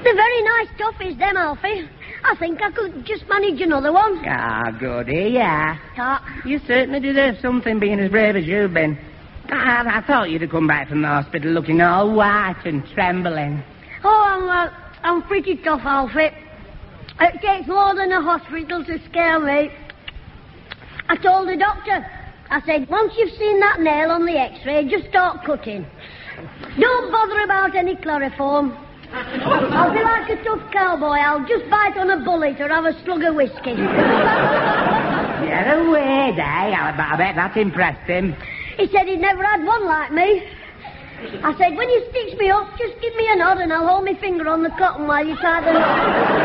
They're very nice toffees, them, Alfie. I think I could just manage another one. Ah, good, here you are. Ah. You certainly deserve something being as brave as you've been. I thought you'd have come back from the hospital looking all white and trembling. Oh, I'm pretty tough, Alfie. It takes more than a hospital to scare me. I told the doctor, I said, once you've seen that nail on the x-ray, just start cutting. Don't bother about any chloroform. I'll be like a tough cowboy. I'll just bite on a bullet or have a slug of whiskey. You're a weird, eh? I bet that impressed him. He said he'd never had one like me. I said, when you stitch me up, just give me a nod and I'll hold my finger on the cotton while you tie the knot.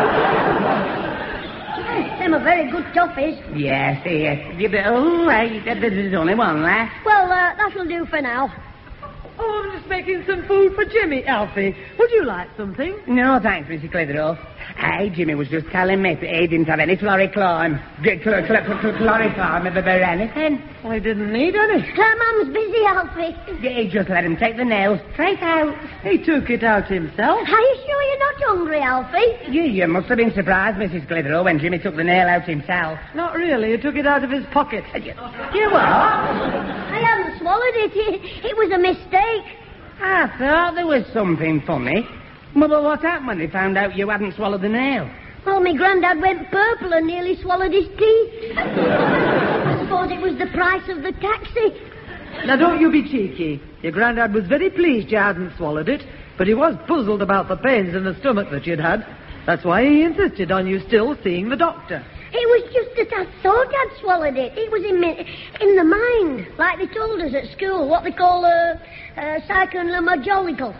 Them are very good toffees. Yes, yes. Oh, there's only one left. Well, that'll do for now. Oh, I'm just making some food for Jimmy, Alfie. Would you like something? No, thanks, Mrs. Clitheroe. Hey, Jimmy was just telling me that he didn't have any chloroform. Chloroform of anything. Well, he didn't need any. Her mum's busy, Alfie. He just let him take the nails straight out. He took it out himself. Are you sure you're not hungry, Alfie? You must have been surprised, Mrs. Clitheroe, when Jimmy took the nail out himself. Not really. He took it out of his pocket. You what? I haven't swallowed it. It was a mistake. I thought there was something funny. Well, what happened when they found out you hadn't swallowed the nail? Well, my granddad went purple and nearly swallowed his teeth. I suppose it was the price of the taxi. Now, don't you be cheeky. Your granddad was very pleased you hadn't swallowed it, but he was puzzled about the pains in the stomach that you'd had. That's why he insisted on you still seeing the doctor. It was just that I thought I'd swallowed it. It was in the mind, like they told us at school, what they call psychoneurological.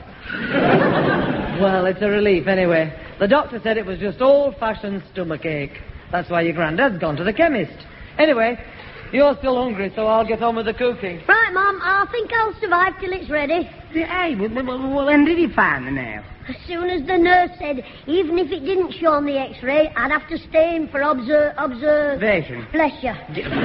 Well, it's a relief anyway. The doctor said it was just old-fashioned stomachache. That's why your granddad's gone to the chemist. Anyway, you're still hungry, so I'll get on with the cooking. Right, Mum, I think I'll survive till it's ready. Hey, when did he find the nail? As soon as the nurse said, even if it didn't show on the x-ray, I'd have to stay in for observation. Bless you.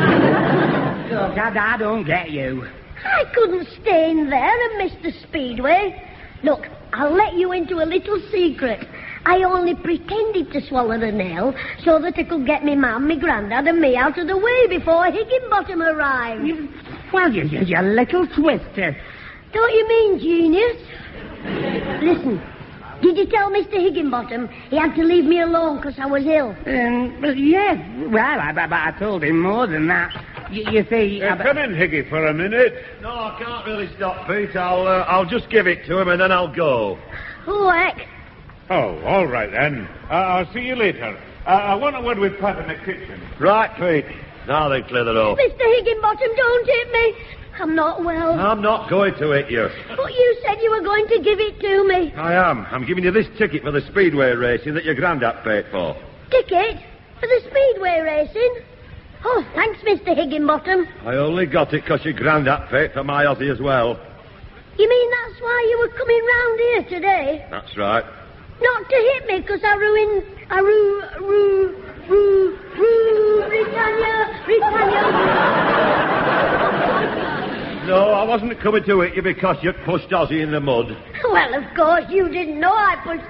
Look, I don't get you. I couldn't stay in there and miss the speedway. Look, I'll let you into a little secret. I only pretended to swallow the nail so that I could get me mum, me grandad and me out of the way before Higginbottom arrived. You little twister. Don't you mean genius? Listen, did you tell Mr. Higginbottom he had to leave me alone because I was ill? Yes. Well, I told him more than that. You see... come in, Higgy, for a minute. No, I can't really stop, Pete. I'll just give it to him and then I'll go. Oh, heck. Oh, all right, then. I'll see you later. I want a word with Pat in the kitchen. Right, Pete. Now then, Clitheroe. Mr. Higginbottom, don't hit me. I'm not well. I'm not going to hit you. But you said you were going to give it to me. I am. I'm giving you this ticket for the speedway racing that your granddad paid for. Ticket? For the speedway racing? Oh, thanks, Mr. Higginbottom. I only got it because your granddad paid for my Aussie as well. You mean that's why you were coming round here today? That's right. Not to hit me, because Britannia. No, I wasn't coming to hit you because you'd pushed Ozzy in the mud. Well, of course, you didn't know I pushed...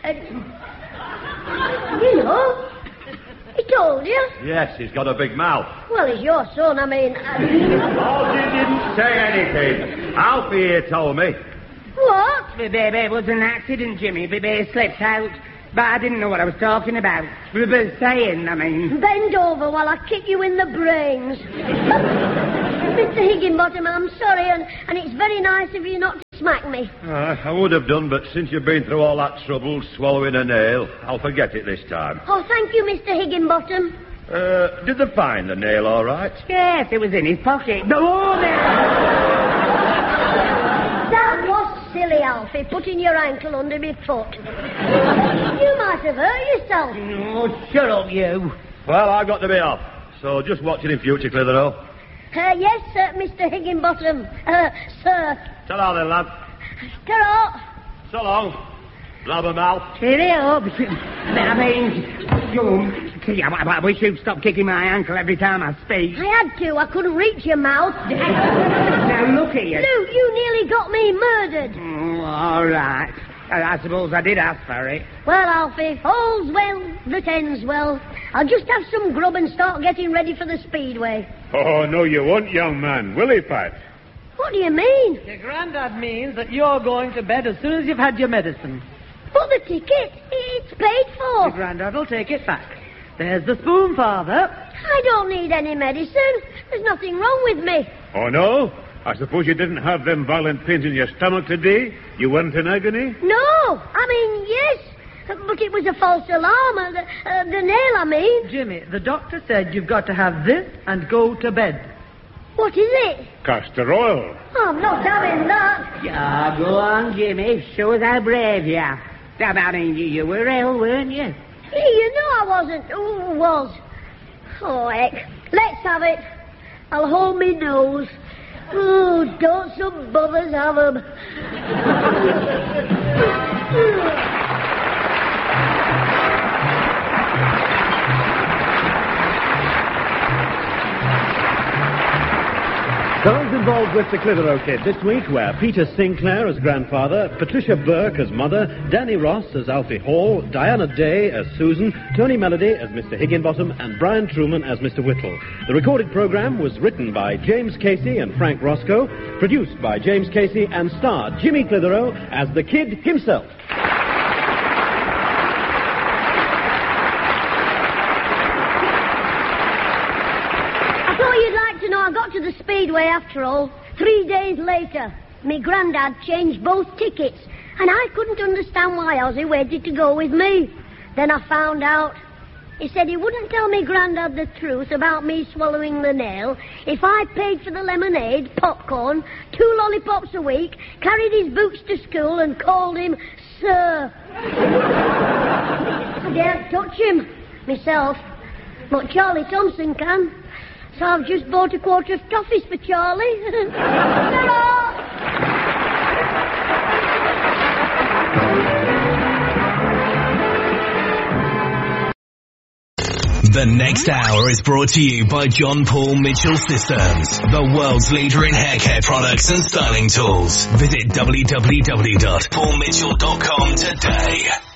You know? He told you? Yes, he's got a big mouth. Well, he's your son, I mean... Ozzy didn't say anything. Alfie here told me. What? Baby, it was an accident, Jimmy. Baby slipped out. But I didn't know what I was talking about. Saying, I mean. Bend over while I kick you in the brains. Mr. Higginbottom, I'm sorry, and it's very nice of you not to smack me. I would have done, but since you've been through all that trouble swallowing a nail, I'll forget it this time. Oh, thank you, Mr. Higginbottom. Did they find the nail all right? Yes, it was in his pocket. That was silly, Alfie, putting your ankle under my foot. You might have hurt yourself. Oh, shut up, you. Well, I've got to be off, so just watch it in future, Clitheroe. Yes, sir, Mr. Higginbottom. Sir. Ta-ra then, lad. Ta-ra. So long. Blabbermouth. Cheerio. I mean, I wish you'd stop kicking my ankle every time I speak. I had to. I couldn't reach your mouth. Now, look here. Luke, you nearly got me murdered. Oh, all right. I suppose I did ask for it. Well, Alfie, all's well that ends well. I'll just have some grub and start getting ready for the speedway. Oh, no, you won't, young man. Will he, Pat? What do you mean? Your granddad means that you're going to bed as soon as you've had your medicine. But the ticket, it's paid Your for. granddad will take it back. There's the spoon, Father. I don't need any medicine. There's nothing wrong with me. Oh, no? I suppose you didn't have them violent pains in your stomach today? You weren't in agony? No, I mean, yes. But it was a false alarm. The nail, I mean. Jimmy, the doctor said you've got to have this and go to bed. What is it? Castor oil. I'm not having that. Ah, go on, Jimmy. Show us how brave you are. I mean, you were ill, weren't you? You know I wasn't. Who was? Oh, heck. Let's have it. I'll hold me nose. Oh, don't some bothers have 'em. Stars involved with the Clitheroe Kid this week were Peter Sinclair as grandfather, Patricia Burke as mother, Danny Ross as Alfie Hall, Diana Day as Susan, Tony Melody as Mr. Higginbottom, and Brian Truman as Mr. Whittle. The recorded program was written by James Casey and Frank Roscoe, produced by James Casey, and starred Jimmy Clitheroe as the Kid himself. I got to the speedway after all. 3 days later, me granddad changed both tickets, and I couldn't understand why Ozzy waited to go with me. Then I found out. He said he wouldn't tell me granddad the truth about me swallowing the nail if I paid for the lemonade, popcorn, 2 lollipops a week, carried his boots to school, and called him Sir. I daren't touch him myself, but Charlie Thompson can. So I've just bought a quarter of toffees for Charlie. The next hour is brought to you by John Paul Mitchell Systems, the world's leader in hair care products and styling tools. Visit www.paulmitchell.com today.